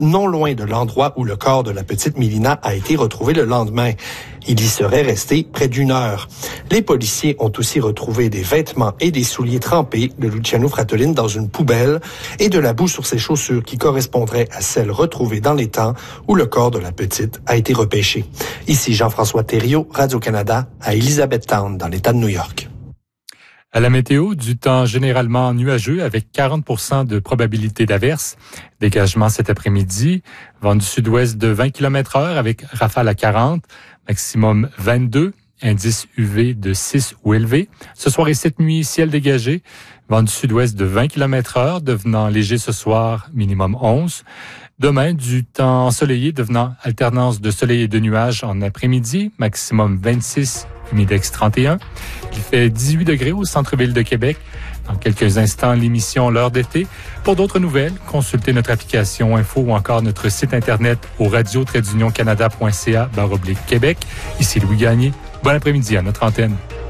non loin de l'endroit où le corps de la petite Mélina a été retrouvé le lendemain. Il y serait resté près d'1 heure. Les policiers ont aussi retrouvé des vêtements et des souliers trempés de Luciano Fratellin dans une poubelle et de la boue sur ses chaussures qui correspondrait à celles retrouvées dans l'étang où le corps de la petite a été repêché. Ici Jean-François Thériault, Radio-Canada, à Elizabethtown, dans l'État de New York. À la météo, du temps généralement nuageux avec 40% de probabilité d'averse. Dégagement cet après-midi, vent du sud-ouest de 20 km/h avec rafale à 40, maximum 22, indice UV de 6 ou élevé. Ce soir et cette nuit, ciel dégagé, vent du sud-ouest de 20 km/h, devenant léger ce soir, minimum 11. Demain, du temps ensoleillé devenant alternance de soleil et de nuages en après-midi, maximum 26, humidex 31. Il fait 18 degrés au centre-ville de Québec. Dans quelques instants, l'émission L'heure d'été. Pour d'autres nouvelles, consultez notre application Info ou encore notre site Internet au radio-canada.ca/Québec. Ici Louis Gagné. Bon après-midi à notre antenne.